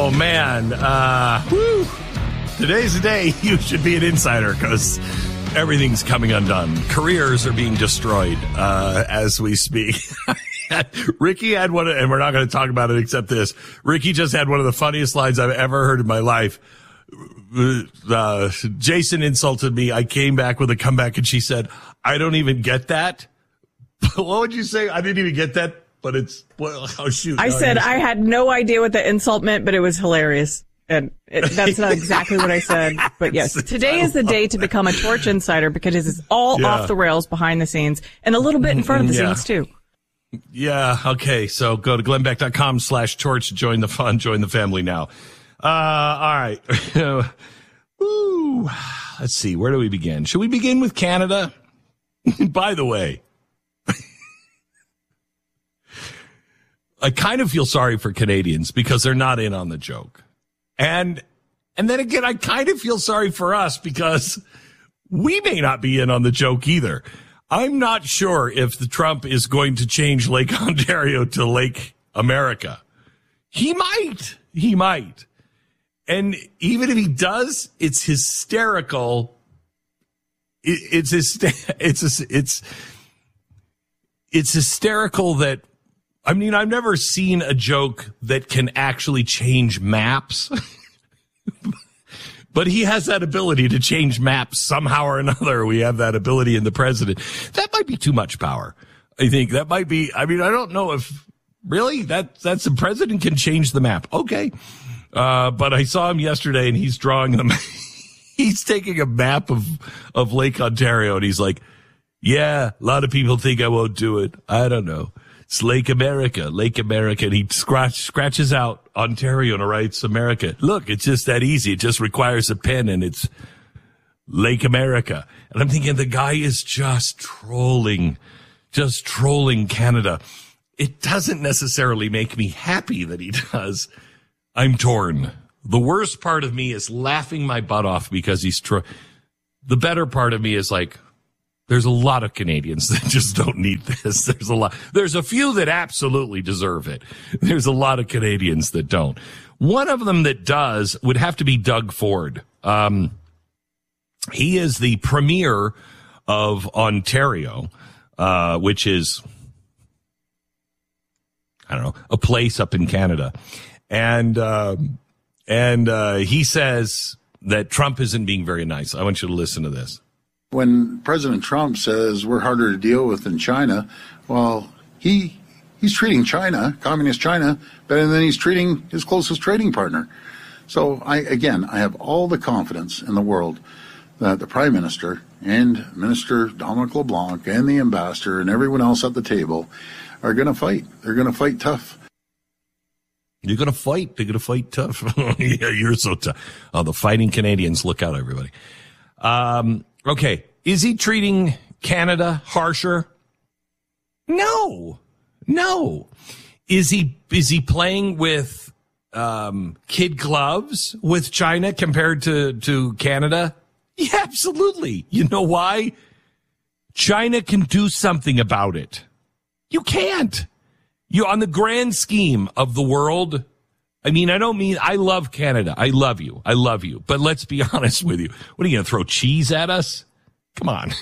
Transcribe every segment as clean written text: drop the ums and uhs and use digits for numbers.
Oh, man. Today's the day you should be an insider because everything's coming undone. Careers are being destroyed as we speak. Ricky had one, and we're not going to talk about it except this. Ricky just had one of the funniest lines I've ever heard in my life. Jason insulted me. I came back with a comeback, and she said, I don't even get that. What would you say? I didn't even get that, but it's, well, oh, shoot. I said I had no idea what the insult meant, but it was hilarious. And that's not exactly what I said. But yes, today is the day to become a Torch insider because it's all off the rails behind the scenes and a little bit in front of the scenes, too. Yeah. Okay. So go to glennbeck.com/torch. Join the fun. Join the family now. All right. Ooh, let's see. Where do we begin? Should we begin with Canada? By the way, I kind of feel sorry for Canadians because they're not in on the joke. And then again, I kind of feel sorry for us because we may not be in on the joke either. I'm not sure if the Trump is going to change Lake Ontario to Lake America. He might. And even if he does, it's hysterical. It's hysterical that, I mean, I've never seen a joke that can actually change maps, but he has that ability to change maps somehow or another. We have that ability in the president. That might be too much power. I think that might be, I mean, I don't know if really that's the president can change the map. Okay. But I saw him yesterday and he's drawing them. He's taking a map of Lake Ontario and he's like, yeah, a lot of people think I won't do it. I don't know. It's Lake America. And he scratches out Ontario and writes America. Look, it's just that easy. It just requires a pen and it's Lake America. And I'm thinking the guy is just trolling Canada. It doesn't necessarily make me happy that he does. I'm torn. The worst part of me is laughing my butt off because he's the better part of me is like, there's a lot of Canadians that just don't need this. There's a few that absolutely deserve it. There's a lot of Canadians that don't. One of them that does would have to be Doug Ford. He is the premier of Ontario, which is, I don't know, a place up in Canada. And he says that Trump isn't being very nice. I want you to listen to this. When President Trump says we're harder to deal with than China, well, he's treating China, communist China, better than he's treating his closest trading partner. So I have all the confidence in the world that the Prime Minister and Minister Dominic LeBlanc and the ambassador and everyone else at the table are going to fight. They're going to fight tough. You're going to fight. They're going to fight tough. Yeah, you're so tough. Oh, the fighting Canadians. Look out, everybody. Okay. Is he treating Canada harsher? No. Is he playing with, kid gloves with China compared to Canada? Yeah, absolutely. You know why? China can do something about it. You can't. On the grand scheme of the world, I mean, I love Canada. I love you. But let's be honest with you. What are you going to throw cheese at us? Come on.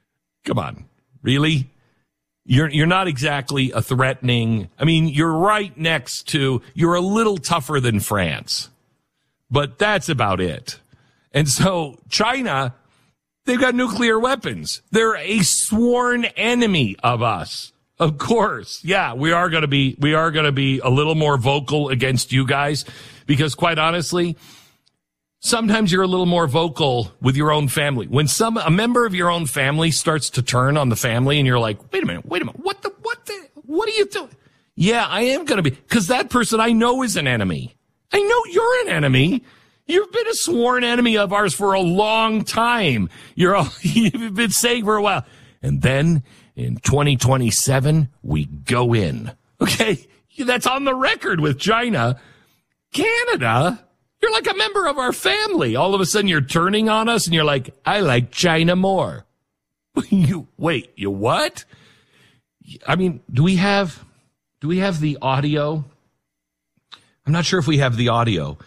Really? You're not exactly a threatening. I mean, you're right next to, you're a little tougher than France, but that's about it. And so China, they've got nuclear weapons. They're a sworn enemy of us. Of course. Yeah, we are going to be a little more vocal against you guys because quite honestly, sometimes you're a little more vocal with your own family. When a member of your own family starts to turn on the family and you're like, wait a minute, what are you doing? Yeah, I am going to be, because that person I know is an enemy. I know you're an enemy. You've been a sworn enemy of ours for a long time. You've been saying for a while. And then in 2027, we go in. Okay? That's on the record with China. Canada, you're like a member of our family. All of a sudden you're turning on us and you're like, I like China more. You what? I mean, do we have the audio? I'm not sure if we have the audio.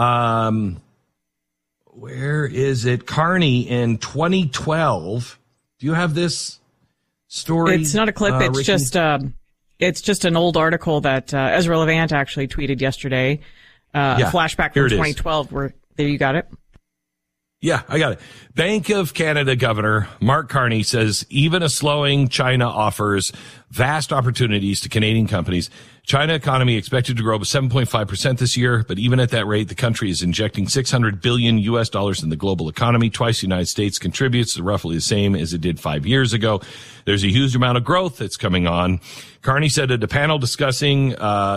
Where is it? Carney in 2012. Do you have this story? It's not a clip. It's just an old article that Ezra Levant actually tweeted yesterday. A flashback from 2012. There, you got it. Yeah, I got it. Bank of Canada Governor Mark Carney says even a slowing China offers vast opportunities to Canadian companies. China economy expected to grow by 7.5% this year, but even at that rate, the country is injecting $600 billion in the global economy. Twice the United States contributes, roughly the same as it did 5 years ago. There's a huge amount of growth that's coming on. Carney said at a panel discussion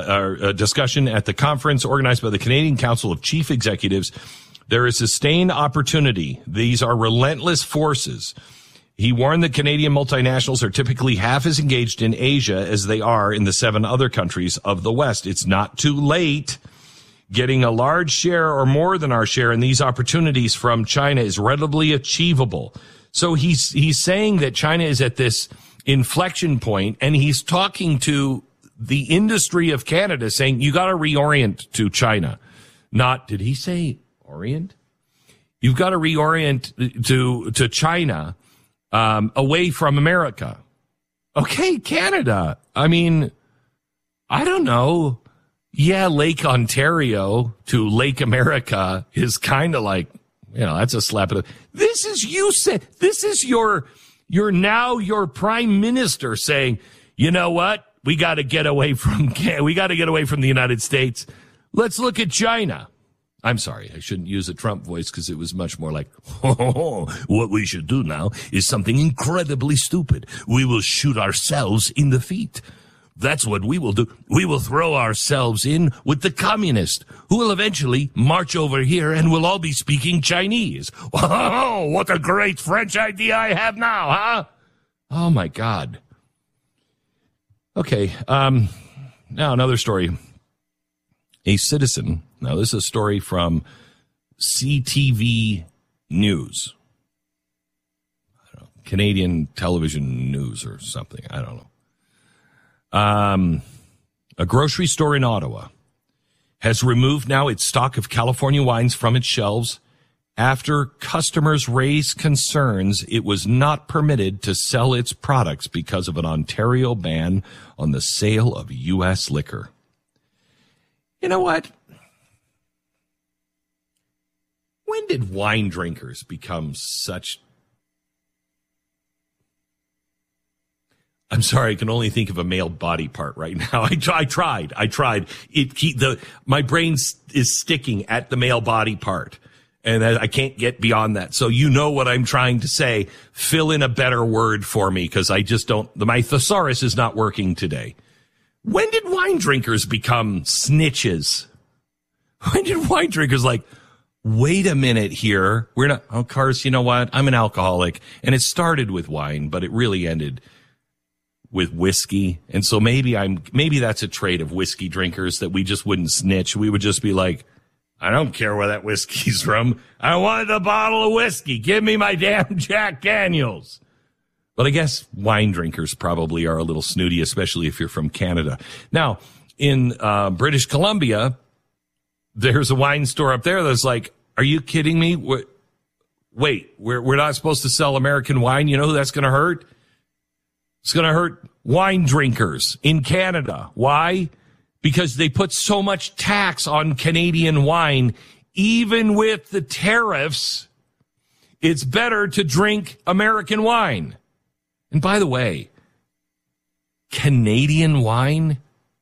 at the conference organized by the Canadian Council of Chief Executives, there is sustained opportunity. These are relentless forces. He warned that Canadian multinationals are typically half as engaged in Asia as they are in the 7 other countries of the West. It's not too late. Getting a large share or more than our share in these opportunities from China is readily achievable. So he's saying that China is at this inflection point, and he's talking to the industry of Canada saying, you got to reorient to China. Not, did he say orient? You've got to reorient to China. Away from America. Okay, Canada. I mean, I don't know. Yeah, Lake Ontario to Lake America is kind of like, that's a slap at this is your prime minister saying, you know what? We got to get away from the United States. Let's look at China. I'm sorry, I shouldn't use a Trump voice because it was much more like, what we should do now is something incredibly stupid. We will shoot ourselves in the feet. That's what we will do. We will throw ourselves in with the communists who will eventually march over here and we'll all be speaking Chinese. Oh, what a great French idea I have now, huh? Oh, my God. Okay, now another story. A citizen... Now, this is a story from CTV News. I don't know, Canadian Television News or something. I don't know. A grocery store in Ottawa has removed now its stock of California wines from its shelves after customers raised concerns it was not permitted to sell its products because of an Ontario ban on the sale of U.S. liquor. You know what? When did wine drinkers become such... I'm sorry, I can only think of a male body part right now. I tried. My brain is sticking at the male body part, and I can't get beyond that. So you know what I'm trying to say. Fill in a better word for me, because I just don't... My thesaurus is not working today. When did wine drinkers become snitches? When did wine drinkers wait a minute here. We're not, of course, you know what? I'm an alcoholic. And it started with wine, but it really ended with whiskey. And so maybe that's a trait of whiskey drinkers, that we just wouldn't snitch. We would just be like, I don't care where that whiskey's from. I wanted a bottle of whiskey. Give me my damn Jack Daniels. But I guess wine drinkers probably are a little snooty, especially if you're from Canada. Now, in British Columbia, there's a wine store up there that's like, are you kidding me? Wait, we're not supposed to sell American wine? You know who that's going to hurt? It's going to hurt wine drinkers in Canada. Why? Because they put so much tax on Canadian wine. Even with the tariffs, it's better to drink American wine. And by the way, Canadian wine?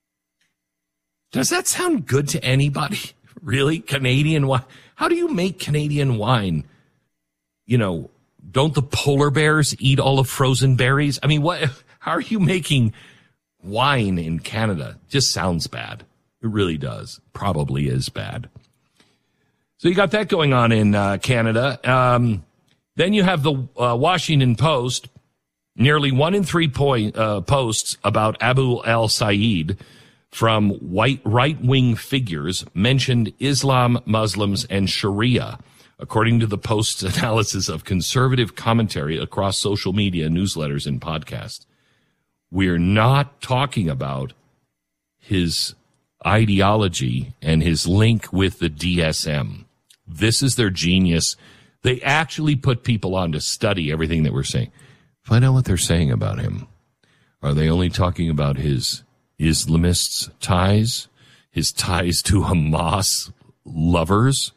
Does that sound good to anybody? Really? Canadian wine? How do you make Canadian wine? Don't the polar bears eat all of frozen berries? I mean, how are you making wine in Canada? Just sounds bad. It really does. Probably is bad. So you got that going on in Canada. Then you have the Washington Post. Nearly 1 in 3 posts about Abu al-Said from right-wing figures mentioned Islam, Muslims, and Sharia, according to the Post's analysis of conservative commentary across social media, newsletters, and podcasts. We're not talking about his ideology and his link with the DSM. This is their genius. They actually put people on to study everything that we're saying. Find out what they're saying about him. Are they only talking about his Islamist ties, his ties to Hamas lovers?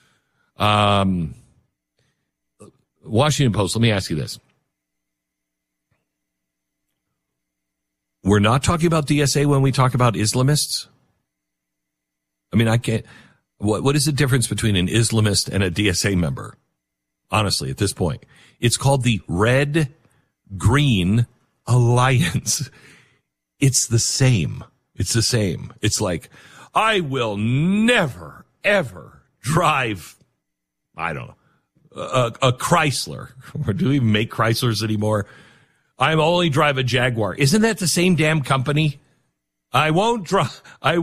Washington Post, let me ask you this. We're not talking about DSA when we talk about Islamists? I mean, I can't. What is the difference between an Islamist and a DSA member? Honestly, at this point, it's called the Red Green Alliance. It's the same. It's the same. It's like, I will never, ever drive, I don't know, a Chrysler. Or do we even make Chryslers anymore? I only drive a Jaguar. Isn't that the same damn company? I won't drive. I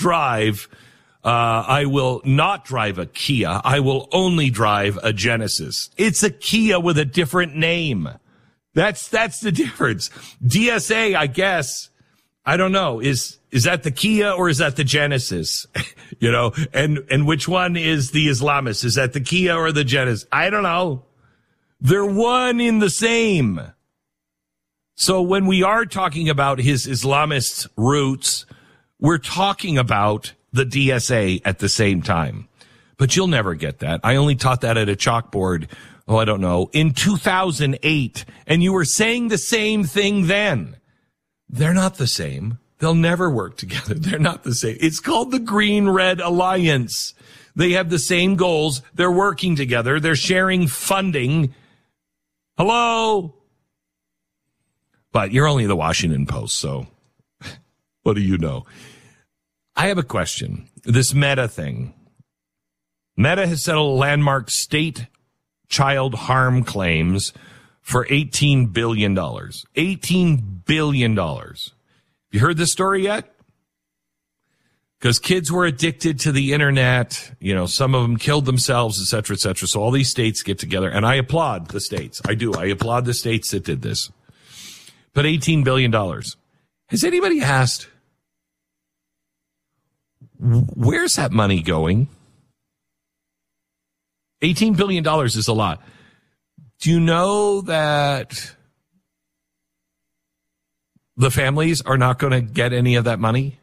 will not drive a Kia. I will only drive a Genesis. It's a Kia with a different name. That's the difference. DSA, I guess, I don't know. Is that the Kia or is that the Genesis? You know, and which one is the Islamist? Is that the Kia or the Genesis? I don't know. They're one in the same. So when we are talking about his Islamist roots, we're talking about the DSA at the same time. But you'll never get that. I only taught that at a chalkboard, I don't know, in 2008. And you were saying the same thing then. They're not the same. They'll never work together. They're not the same. It's called the Green-Red Alliance. They have the same goals. They're working together. They're sharing funding. Hello? But you're only the Washington Post, so what do you know? I have a question. This Meta thing. Meta has settled landmark state child harm claims for $18 billion. $18 billion. You heard this story yet? Because kids were addicted to the internet. You know, some of them killed themselves, et cetera, et cetera. So all these states get together, and I applaud the states. I do. I applaud the states that did this. But $18 billion. Has anybody asked, where's that money going? $18 billion is a lot. Do you know that the families are not going to get any of that money?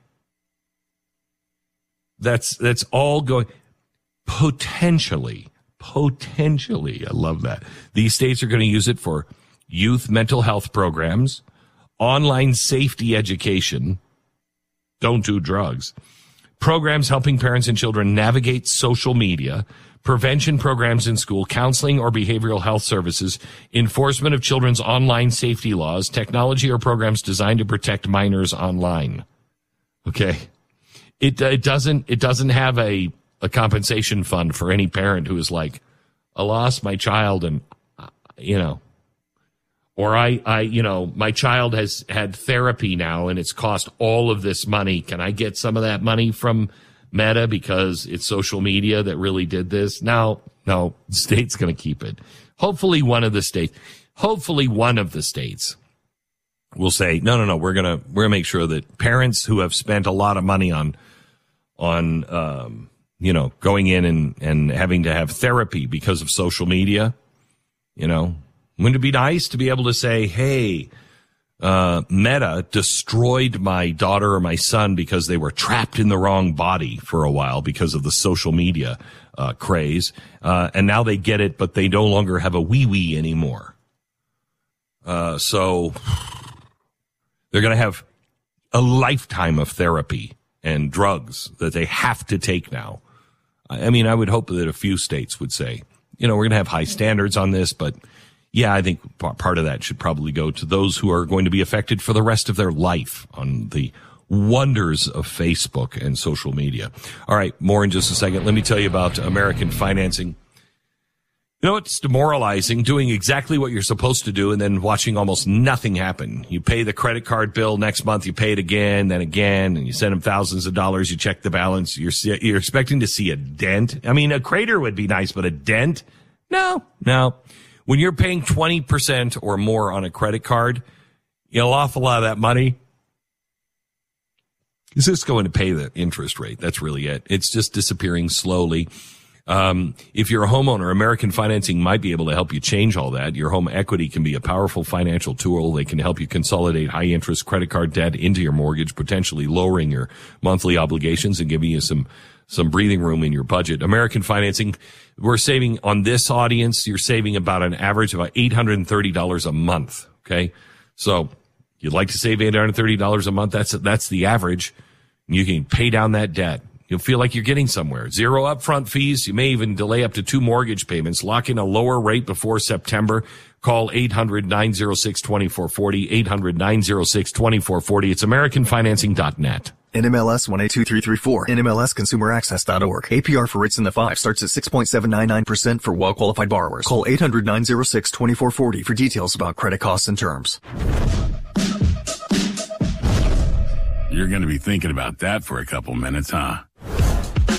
That's all going potentially. I love that. These states are going to use it for youth mental health programs, online safety education, don't do drugs, programs helping parents and children navigate social media, prevention programs in school, counseling or behavioral health services, enforcement of children's online safety laws, technology or programs designed to protect minors online. Okay. It doesn't have a compensation fund for any parent who is like, I lost my child and, you know, or my child has had therapy now and it's cost all of this money. Can I get some of that money from Meta because it's social media that really did this? No, the state's going to keep it. Hopefully one of the states will say, no, we're going to make sure that parents who have spent a lot of money on going in and having to have therapy because of social media, wouldn't it be nice to be able to say, hey, Meta destroyed my daughter or my son because they were trapped in the wrong body for a while because of the social media craze. And now they get it, but they no longer have a wee-wee anymore. So they're going to have a lifetime of therapy and drugs that they have to take now. I mean, I would hope that a few states would say, we're going to have high standards on this, but yeah, I think part of that should probably go to those who are going to be affected for the rest of their life on the wonders of Facebook and social media. All right, more in just a second. Let me tell you about American financing. It's demoralizing doing exactly what you're supposed to do and then watching almost nothing happen. You pay the credit card bill next month, you pay it again, then again, and you send them thousands of dollars, you check the balance. You're expecting to see a dent. I mean, a crater would be nice, but a dent? No. When you're paying 20% or more on a credit card, an awful lot of that money is this going to pay the interest rate? That's really it. It's just disappearing slowly. If you're a homeowner, American Financing might be able to help you change all that. Your home equity can be a powerful financial tool. They can help you consolidate high interest credit card debt into your mortgage, potentially lowering your monthly obligations and giving you some breathing room in your budget. American Financing, we're saving on this audience, you're saving about an average of about $830 a month. Okay. So you'd like to save $830 a month. That's the average. You can pay down that debt. You'll feel like you're getting somewhere. Zero upfront fees. You may even delay up to 2 mortgage payments. Lock in a lower rate before September. Call 800-906-2440, 800-906-2440. It's AmericanFinancing.net. NMLS 182334, NMLSConsumerAccess.org. APR for rates in the 5 starts at 6.799% for well-qualified borrowers. Call 800-906-2440 for details about credit costs and terms. You're going to be thinking about that for a couple minutes, huh?